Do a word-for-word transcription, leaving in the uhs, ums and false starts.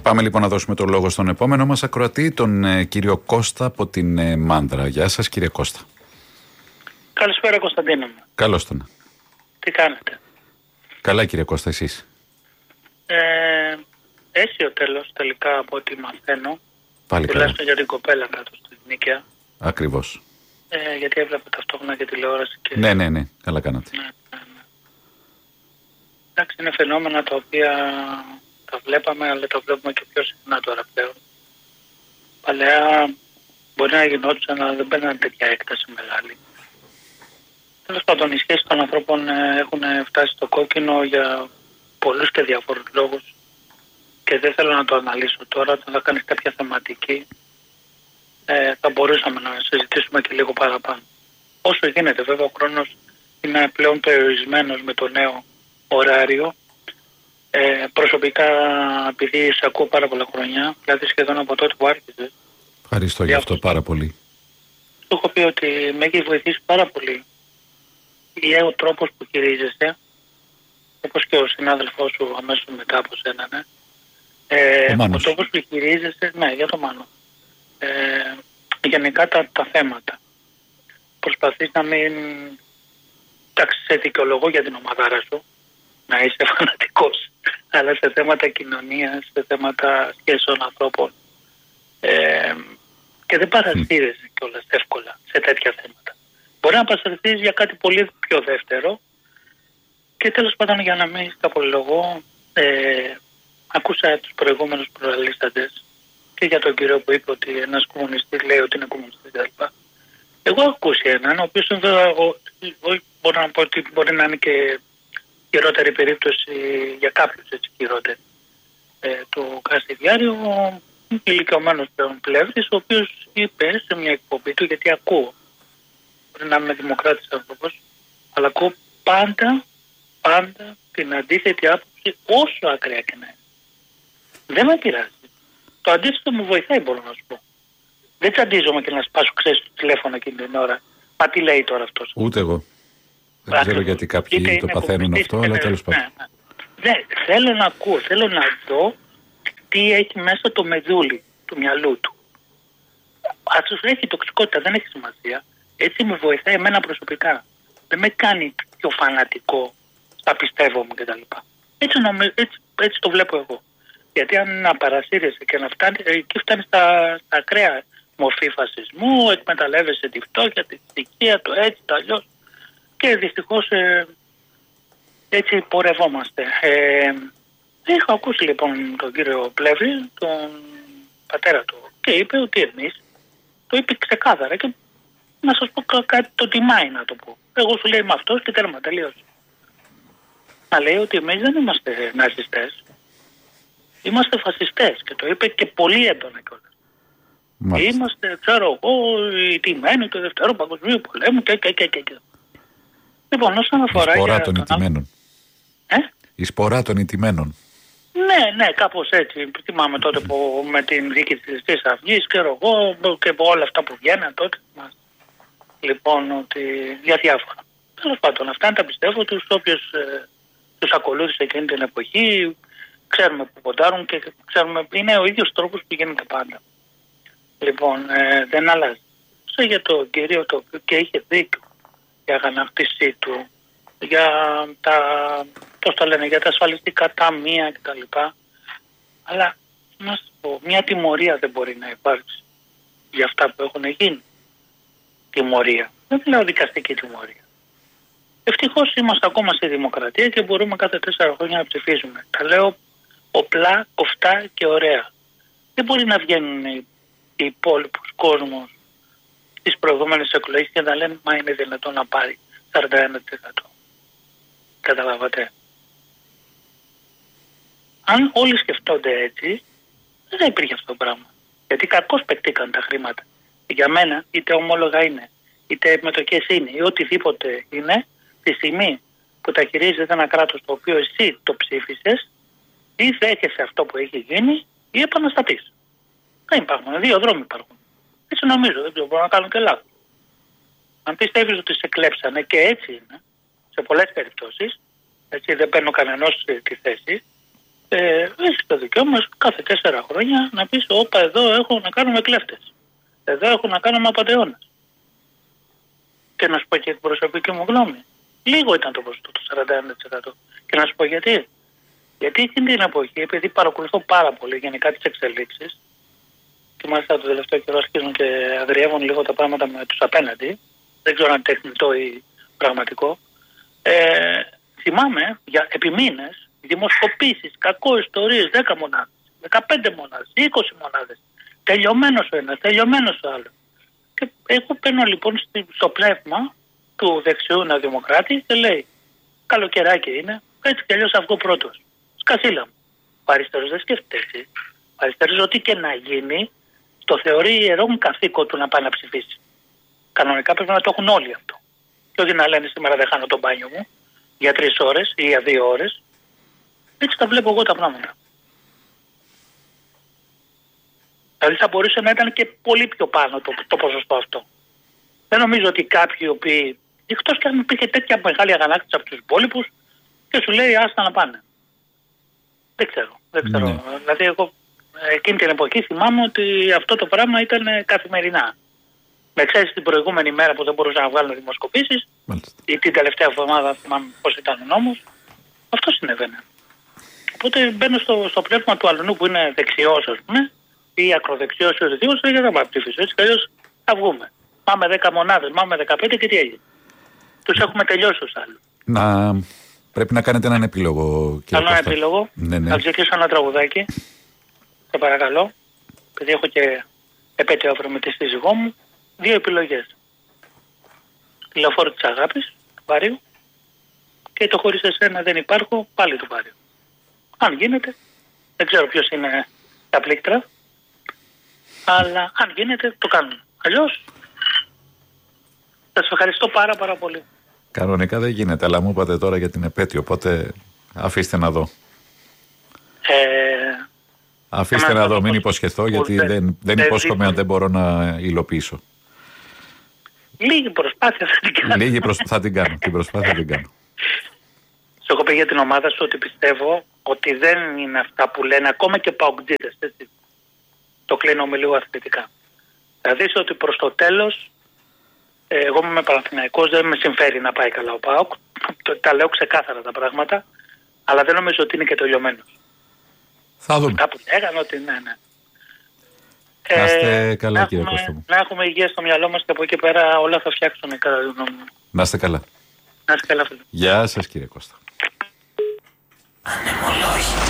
Πάμε λοιπόν να δώσουμε το λόγο στον επόμενο μας ακροατή, τον ε, κύριο Κώστα από την ε, Μάνδρα. Γεια σας κύριε Κώστα. Καλησπέρα Κωνσταντίνο μου. Καλώς τον. Τι κάνετε? Καλά κύριε Κώστα, εσείς? Ε, έχει ο τέλος τελικά από ό,τι μαθαίνω. Πάλι τουλάχιστον καλά. για την κοπέλα κάτω στην Νίκαια. Ακριβώς. Ε, γιατί έβλεπε ταυτόχρονα και τηλεόραση. Και... Ναι, ναι, ναι. Καλά κάνατε. Ναι, ναι, ναι. Εντάξει, είναι φαινόμενα τα οποία τα βλέπαμε, αλλά τα βλέπουμε και πιο συχνά τώρα πλέον. Παλαιά μπορεί να γινόντουσαν, αλλά δεν παίρνανε τέτοια έκταση μεγάλη. Τέλος πάντων, οι σχέσεις των ανθρώπων έχουν φτάσει στο κόκκινο για πολλούς και διαφορούς λόγους και δεν θέλω να το αναλύσω τώρα. Όταν θα κάνεις κάποια θεματική ε, θα μπορούσαμε να συζητήσουμε και λίγο παραπάνω. Όσο γίνεται, βέβαια ο χρόνος είναι πλέον περιορισμένος με το νέο ωράριο. Ε, προσωπικά, επειδή σε ακούω πάρα πολλά χρόνια, δηλαδή σχεδόν από τότε που άρχισε. Ευχαριστώ για αυτό πάρα πολύ. Σου έχω πει ότι με έχει βοηθήσει πάρα πολύ ο τρόπος που χειρίζεσαι, όπως και ο συνάδελφός σου αμέσως μετά από σένα, ναι. Ε, ο, ο τρόπος που χειρίζεσαι, ναι, για το Μάνο. Ε, γενικά τα, τα θέματα. Προσπαθείς να μην, εντάξει, σε δικαιολογώ για την ομαδάρα σου, να είσαι φανατικός, αλλά σε θέματα κοινωνίας, σε θέματα σχέσεων ανθρώπων. Ε, και δεν παρασύρεσαι κιόλας εύκολα σε τέτοια θέματα. Μπορεί να παρασυρθείς για κάτι πολύ πιο δεύτερο και τέλος πάντων, για να μην σκαπολογώ, ε, ακούσα τους προηγούμενους προαλίσταντες και για τον κύριο που είπε ότι ένας κομμουνιστής λέει ότι είναι κομμουνιστής κλπ. Εγώ έχω ακούσει έναν, ο οποίος μπορώ να πω ότι μπορεί να είναι και χειρότερη περίπτωση για κάποιους, έτσι χειρότερη, ε, του Καστιδιάριου, ο ηλικιωμένος πλέον Πλεύρης, ο οποίος είπε σε μια εκπομπή του, γιατί ακούω, μπορεί να είμαι δημοκράτης άνθρωπος, αλλά ακούω πάντα, πάντα την αντίθετη άποψη, όσο ακραία και να είναι. Δεν με πειράζει. Το αντίθετο μου βοηθάει, μπορώ να σου πω. Δεν τσαντίζομαι και να σπάσω, ξέρεις, το τηλέφωνο εκείνη την ώρα. Μα τι λέει τώρα αυτός? Ούτε εγώ. Δεν ξέρω γιατί κάποιοι είτε το παθαίνουν αυτό, αλλά τέλος πάντων. Ναι, ναι. ναι, θέλω να ακούω, θέλω να δω τι έχει μέσα το μεδούλι του μυαλού του. Ας τους έχει τοξικότητα, δεν έχει σημασία. Έτσι με βοηθάει εμένα προσωπικά. Δεν με κάνει πιο φανατικό στα πιστεύω μου κτλ. Έτσι, έτσι, έτσι το βλέπω εγώ. Γιατί αν να παρασύρεσαι και να φτάνει, εκεί φτάνει στα, στα ακραία μορφή φασισμού, εκμεταλλεύεσαι τη φτώχεια, τη στοιχεία, το έτσι, το αλλιώς. Και δυστυχώς ε, έτσι πορευόμαστε. Ε, έχω ακούσει λοιπόν τον κύριο Πλεύρη, τον πατέρα του, και είπε ότι εμείς, το είπε ξεκάθαρα και να σας πω κάτι, το τιμάει να το πω. Εγώ σου λέει με αυτός και τέρμα, τελείωσε. Να λέει ότι εμείς δεν είμαστε ναζιστές, είμαστε φασιστές, και το είπε και πολύ έντονα κιόλας. Είμαστε, ξέρω εγώ, οι τιμένοι του Δευτέρου Παγκοσμίου Πολέμου και και και και. Λοιπόν, όσον αφορά. Η σπορά των ηττημένων. Ε? Η σπορά των ηττημένων. Ναι, ναι, κάπως έτσι. Θυμάμαι τότε που με την δίκη της Χρυσής Αυγής, ξέρω εγώ, και από όλα αυτά που βγαίναν τότε. Λοιπόν, ότι για διάφορα. Τέλος πάντων, αυτά τα πιστεύω τους όποιους ε, τους ακολούθησε εκείνη την εποχή. Ξέρουμε που ποντάρουν και ξέρουμε, είναι ο ίδιος τρόπος που γίνεται πάντα. Λοιπόν, ε, δεν αλλάζει. Σε για τον κύριο το οποίο και είχε δίκιο για αγανάκτησή του, για τα, πώς το λένε, για τα ασφαλιστικά ταμεία κτλ. Αλλά, να σου πω, μια τιμωρία δεν μπορεί να υπάρξει για αυτά που έχουν γίνει. Τιμωρία. Δεν λέω δικαστική τιμωρία. Ευτυχώς είμαστε ακόμα στη δημοκρατία και μπορούμε κάθε τέσσερα χρόνια να ψηφίζουμε. Τα λέω οπλά, κοφτά και ωραία. Δεν μπορεί να βγαίνουν οι, οι υπόλοιπους κόσμος στις προηγούμενες εκλογές και να λένε μα είναι δυνατόν να πάρει σαράντα ένα τοις εκατό. Καταλάβατε. Αν όλοι σκεφτόνται έτσι, δεν θα υπήρχε αυτό το πράγμα. Γιατί κακώς παιχτήκαν τα χρήματα. Για μένα, είτε ομόλογα είναι, είτε μετοχές είναι, ή οτιδήποτε είναι, τη στιγμή που τα χειρίζεται ένα κράτος το οποίο εσύ το ψήφισες, ή δέχεσαι αυτό που έχει γίνει, ή επαναστατείς. Δεν υπάρχουν. Δύο δρόμοι υπάρχουν. Έτσι νομίζω. Δεν ξέρω, μπορώ να κάνω και λάθος. Αν πιστεύεις ότι σε κλέψανε, και έτσι είναι, σε πολλές περιπτώσεις, έτσι δεν παίρνω κανενός τη θέση, ε, έχεις το δικαίωμα κάθε τέσσερα χρόνια να πεις όπα εδώ έχω να κάνω με κλέφτες. Εδώ έχω να κάνω με απατεώνες. Και να σου πω και την προσωπική μου γνώμη. Λίγο ήταν το ποσοστό, το σαράντα ένα τοις εκατό. Και να σου πω γιατί. Γιατί εκείνη την εποχή, επειδή παρακολουθώ πάρα πολύ γενικά τις εξελίξεις, και μάλιστα το τελευταίο καιρό αρχίζουν και αγριεύουν λίγο τα πράγματα με τους απέναντι, δεν ξέρω αν τεχνητό ή πραγματικό, ε, θυμάμαι για επί μήνες δημοσκοπήσεις, κακό ιστορίες, δέκα μονάδες, δεκαπέντε μονάδες, είκοσι μονάδες, τελειωμένος ο ένας, τελειωμένος ο άλλος. Και εγώ παίρνω λοιπόν στο πνεύμα του δεξιού να δημοκράτη και λέει καλοκαιράκι είναι, έτσι κι αλλιώς θα βγω πρώτος. Σκασίλα μου. Ο αριστερός δεν σκέφτεται έτσι. Ο αριστερός ό,τι και να γίνει το θεωρεί ιερό μου καθήκον του να πάει να ψηφίσει. Κανονικά πρέπει να το έχουν όλοι αυτό. Και όχι να λένε σήμερα δεν χάνω το μπάνιο μου για τρεις ώρες ή για δύο ώρες. Έτσι τα βλέπω εγώ τα πράγματα. Δηλαδή θα μπορούσε να ήταν και πολύ πιο πάνω το, το ποσοστό αυτό. Δεν νομίζω ότι κάποιοι οι οποίοι, εκτός και αν υπήρχε τέτοια μεγάλη αγανάκτηση από τους υπόλοιπους και σου λέει άστα να πάνε. Δεν ξέρω. Δεν ξέρω. Ναι. Δηλαδή εγώ εκείνη την εποχή θυμάμαι ότι αυτό το πράγμα ήταν καθημερινά. Με εξαίρεση την προηγούμενη μέρα που δεν μπορούσαν να βγάλουν δημοσκοπήσεις ή την τελευταία εβδομάδα θυμάμαι πώς ήταν ο νόμος. Αυτό συνέβαινε. Οπότε μπαίνω στο, στο πνεύμα του αλουνού που είναι δεξιός ας πούμε ή ακροδεξιός ή οδηγός και δεν θα ψηφίσω. Έτσι κι αλλιώς θα βγούμε. Πάμε δέκα μονάδες, πάμε δεκαπέντε και τι έγινε. Τους έχουμε τελειώσει τους άλλους. Να... Πρέπει να κάνετε έναν επίλογο, κύριε Κώστα. Έναν επίλογο. Ναι, ναι. Θα ξεκινήσω ένα τραγουδάκι. Σε παρακαλώ. Επειδή έχω και επέτειο αύριο με τη σύζυγό μου. Δύο επιλογές. Λεωφόρο της αγάπης, του Πάριου. Και το χωρίς εσένα δεν υπάρχω, πάλι του Πάριου. Αν γίνεται, δεν ξέρω ποιος είναι τα πλήκτρα. Αλλά αν γίνεται, το κάνουμε. Αλλιώς, θα σας ευχαριστώ πάρα πάρα πολύ. Κανονικά δεν γίνεται, αλλά μου είπατε τώρα για την επέτειο, οπότε αφήστε να δω. Ε, αφήστε να δω, μην υποσχεθώ, γιατί δεν, δεν, δεν υπόσχομαι αν δεν μπορώ να υλοποιήσω. Λίγη προσπάθεια θα την κάνω. Λίγη προσ... θα την κάνω, την προσπάθεια θα την κάνω. Σου έχω πει για την ομάδα σου ότι πιστεύω ότι δεν είναι αυτά που λένε ακόμα και παοκτζίδες, έτσι. Το κλείνω με λίγο αθλητικά. Θα δεις ότι προς το τέλος, εγώ είμαι Παναθηναϊκός, δεν με συμφέρει να πάει καλά ο ΠΑΟΚ. Τα λέω ξεκάθαρα τα πράγματα, αλλά δεν νομίζω ότι είναι και τελειωμένος. Θα δούμε. Αυτά που λέγανε ότι ναι, ναι. Να είστε ε, καλά, να κύριε έχουμε, Κώστα μου. Να έχουμε υγεία στο μυαλό μας και από εκεί πέρα όλα θα φτιάξουν κατά τη γνώμη μου. Να είστε καλά. Να είστε καλά, φίλε. Γεια σας, κύριε Κώστα. Ανεμολόγια.